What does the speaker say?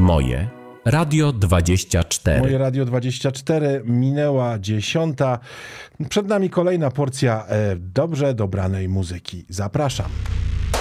Moje Radio 24. Moje Radio 24, minęła 10. Przed nami kolejna porcja dobrze dobranej muzyki. Zapraszam.